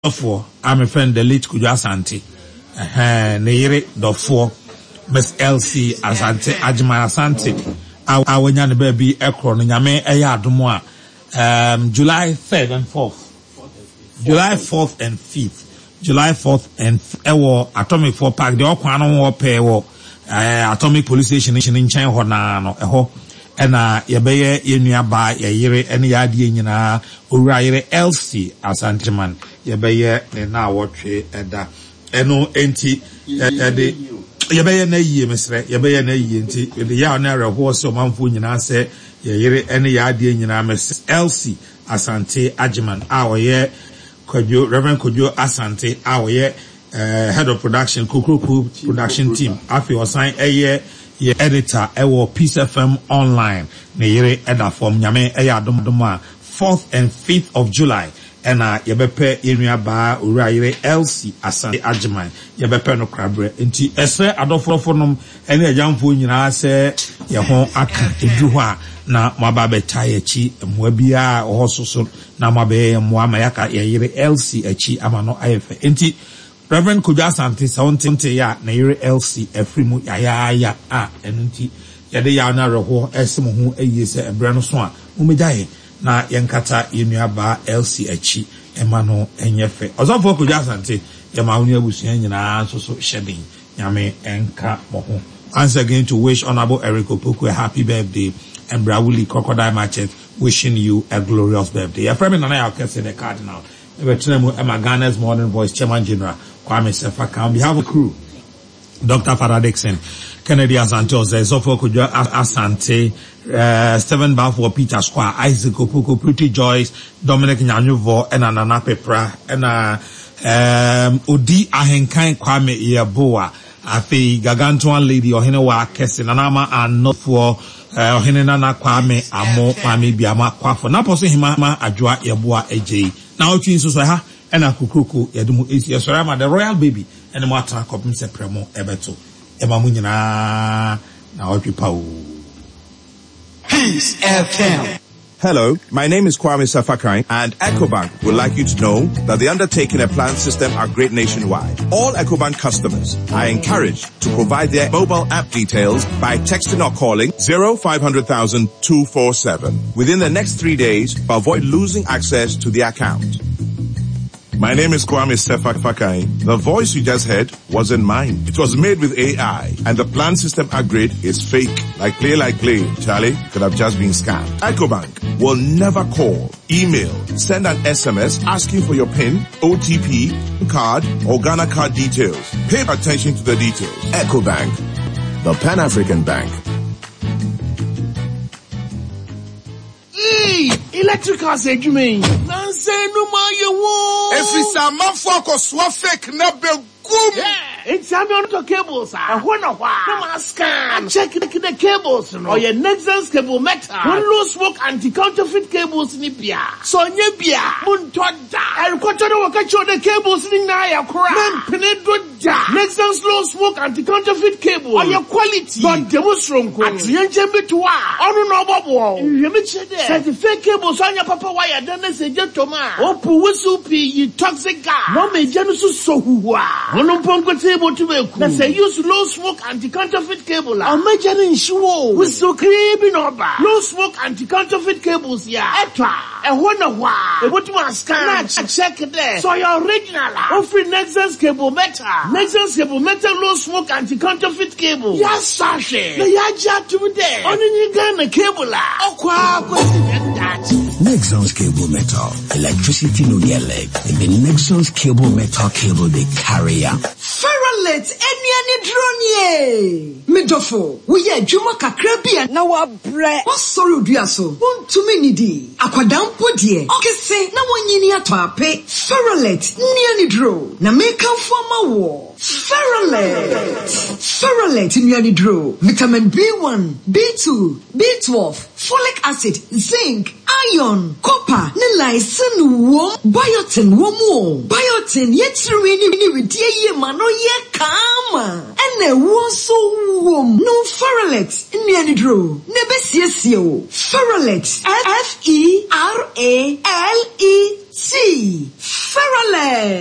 for I'm a friend the late Kujo Asante. Neyere Dofo Miss Elsie Asante Ajima Asante. Our young baby Ekron Nyame Eyadumoa. July 3rd and 4th. July 4th and 5th. July 4th and Atomic 4 Park. The Okwano War Pay Atomic Police Station in China Honano Eho. Ena yebeye yenua ba yeyere ene yade nyina owurayere Elsie Asante man yebeye ne na wotwe eda eno enti de yebeye na yie mesre yebeye na yie enti de ya na reho so manfo nyina se yeyere ene yade nyina Miss Elsie Asante Ajiman awoye Kojo Reverend Kojo Asante awoye head of production Kukuku production team afi osan eye ye editor ewo Peace FM online ne yere eda form nyame eya domdoma 4th and 5th of July ena yebepe yenua ba urayire Elsie Asante Ajiman yebepe no krabre enti ese adoforofonom ene ajamfo nyina se ye ho aka edu ho a na maba beta yechi mwa bia ohososo na mabe mwa mayaka yere Elsie echi amano ayefe enti Reverend Kojo Asante Saunte ya na yere Elsie efrimu ya enunti yade ya na reho esemu hu eyese ebre no so a mumejaye na yenkata yenua ba Elsie echi emano enyefe ozofo Kojo Asante ya maunu abusuan nyina so shedding nyame enka moho. Once again to wish Honorable Eric Opoku a happy birthday and Brawuli Crocodile Market wishing you a glorious birthday. Your friend Nana Alkese the Cardinal Emma Ghana's Modern Voice Chairman General Kwame Sefaka on behalf of the crew, Dr. Father Dixon, Kennedy Asante Zofo Kojo Asante, Stephen Balfour, Peter Square, Isaac Opoku, Pretty Joyce, Dominic Nyanyuvo, and Anana Pepra, and Odi Ahenkan Kwame Iyaboa, Afi Gargantuan Lady Ohinewa Kese, Nanama and not for Ohinenana Kwame Amo Kwame Biama Kwafo. Na posse hima Ajua Iyaboa AJ. Now chin so ha ena kukuku yadumu esi esorama the royal baby ene mo atra kopim se premo ebeto ema mu nyina na otwipa o. Peace FM. Hello, my name is Kwame Safakai, and EcoBank would like you to know that the undertaking and plan system are great nationwide. All EcoBank customers are encouraged to provide their mobile app details by texting or calling 0500,000 247 within the next 3 days to avoid losing access to the account. My name is Kwame Sefakai. The voice you just heard wasn't mine. It was made with AI, and the plan system upgrade is fake. Like play. Charlie could have just been scammed. EcoBank will never call, email, send an SMS asking for your PIN, OTP, card, or Ghana card details. Pay attention to the details. EcoBank, the Pan-African Bank. Electrical say you mean Nanse no ma ye wo Every sama focus wa fake na be gum. It's on the cables. I wanna why. Scan. Check the cables. No. Or your Nexus cable metal. One low smoke anti-counterfeit cables nipia. So nyebia. Muntoda. I continue to catch the cables in na cry. Men penetrate. Nexus low smoke anti-counterfeit cable. Or your quality. But demonstrate. At the engine to on no bubble. You mentioned there. Certificate cables on your papa wire. Then they say gentleman. Opu wisupi you toxic gas. No me genusu so hua. One pongo table to make. Let's say use low smoke anti-counterfeit cable. I'm measuring show. We so creeping over. Low smoke anti-counterfeit cables. Yeah. Etra. A wonder why. What you want scan? Check there. So your original. Offering Nexus cable metal. Nexus cable metal low smoke anti-counterfeit cable. Yes, Sasha. The yaja today. Only you got the cable. Nexons cable metal. Electricity no get leg. And the Nexons cable metal cable they carry up. Ferrolet any drone ye. Midofo. We ye juma kakrabia na wa bre. What sorry do so? Won to me di. Akwadampo die. Okay say na wonyini ato ape. Ferrolet ni dro. Na make forma wo. Ferrolet ni dro. Vitamin B1, B2, B12, folic acid, zinc, iron, copper, ne lysine wom, biotin womo. Biotin yetri ni with ye mano ye kama. Ene wo so wom. No Ferrolet ni dro. Nebesiesio. Ferrolet. Ferrolet. C. Ferrolene.